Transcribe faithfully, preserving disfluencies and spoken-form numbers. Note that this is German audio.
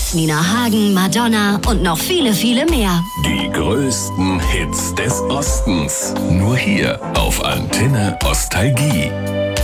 Nina Hagen, Madonna und noch viele, viele mehr. Die größten Hits des Ostens. Nur hier auf Antenne Ostalgie.